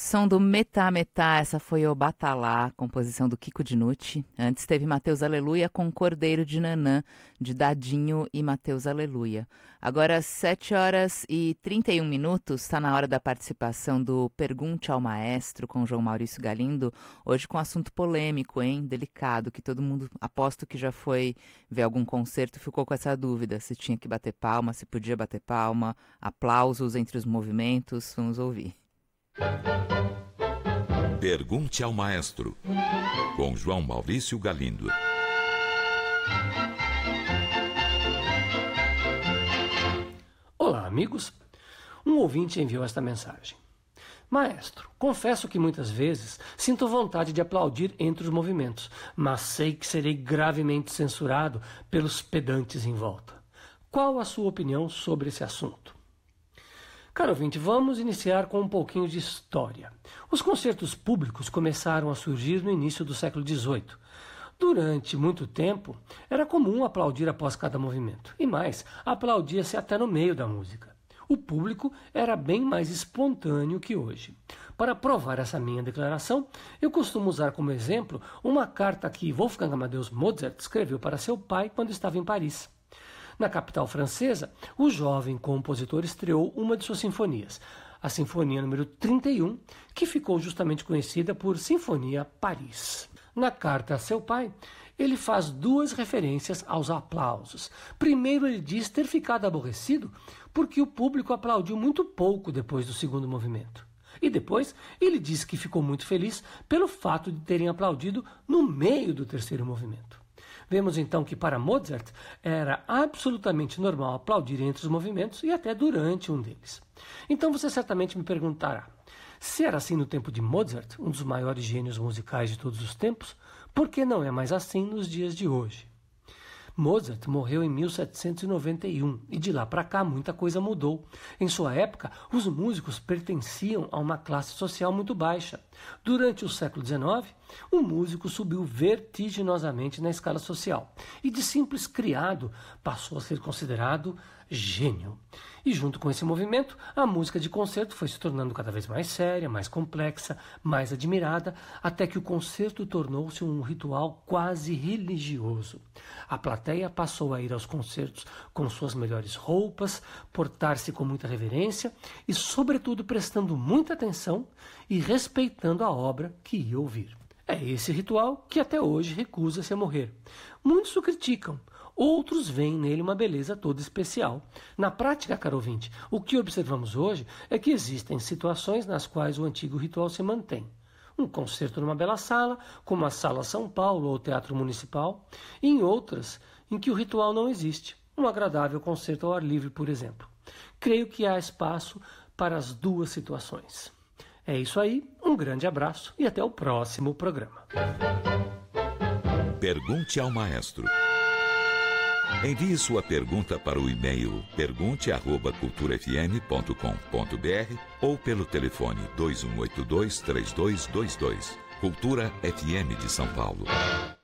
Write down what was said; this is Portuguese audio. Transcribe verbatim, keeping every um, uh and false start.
Som do Metá Metá, essa foi o Batalá, composição do Kiko Dinucci. Antes teve Mateus Aleluia com Cordeiro de Nanã, de Dadinho e Mateus Aleluia. Agora, sete horas e trinta e um minutos, está na hora da participação do Pergunte ao Maestro com João Maurício Galindo, hoje com assunto polêmico, hein? Delicado, que todo mundo, aposto que já foi ver algum concerto e ficou com essa dúvida, se tinha que bater palma, se podia bater palma, aplausos entre os movimentos, vamos ouvir. Pergunte ao Maestro, com João Maurício Galindo. Olá, amigos. Um ouvinte enviou esta mensagem. Maestro, confesso que muitas vezes sinto vontade de aplaudir entre os movimentos, mas sei que serei gravemente censurado pelos pedantes em volta. Qual a sua opinião sobre esse assunto? Caro ouvinte, vamos iniciar com um pouquinho de história. Os concertos públicos começaram a surgir no início do século dezoito. Durante muito tempo, era comum aplaudir após cada movimento. E mais, aplaudia-se até no meio da música. O público era bem mais espontâneo que hoje. Para provar essa minha declaração, eu costumo usar como exemplo uma carta que Wolfgang Amadeus Mozart escreveu para seu pai quando estava em Paris. Na capital francesa, o jovem compositor estreou uma de suas sinfonias, a Sinfonia número trinta e um, que ficou justamente conhecida por Sinfonia Paris. Na carta a seu pai, ele faz duas referências aos aplausos. Primeiro, ele diz ter ficado aborrecido porque o público aplaudiu muito pouco depois do segundo movimento. E depois, ele diz que ficou muito feliz pelo fato de terem aplaudido no meio do terceiro movimento. Vemos então que para Mozart era absolutamente normal aplaudir entre os movimentos e até durante um deles. Então você certamente me perguntará, se era assim no tempo de Mozart, um dos maiores gênios musicais de todos os tempos, por que não é mais assim nos dias de hoje? Mozart morreu em mil setecentos e noventa e um e de lá para cá muita coisa mudou. Em sua época, os músicos pertenciam a uma classe social muito baixa. Durante o século dezenove, o músico subiu vertiginosamente na escala social e de simples criado passou a ser considerado gênio. E junto com esse movimento, a música de concerto foi se tornando cada vez mais séria, mais complexa, mais admirada, até que o concerto tornou-se um ritual quase religioso. A plateia passou a ir aos concertos com suas melhores roupas, portar-se com muita reverência e, sobretudo, prestando muita atenção e respeitando a obra que ia ouvir. É esse ritual que até hoje recusa-se a morrer. Muitos o criticam, outros veem nele uma beleza toda especial. Na prática, caro ouvinte, o que observamos hoje é que existem situações nas quais o antigo ritual se mantém. Um concerto numa bela sala, como a Sala São Paulo ou o Teatro Municipal, e em outras em que o ritual não existe. Um agradável concerto ao ar livre, por exemplo. Creio que há espaço para as duas situações. É isso aí, um grande abraço e até o próximo programa. Pergunte ao Maestro. Envie sua pergunta para o e-mail pergunte arroba cultura f m ponto com ponto b r ou pelo telefone dois um oito dois, três dois dois dois. Cultura F M de São Paulo.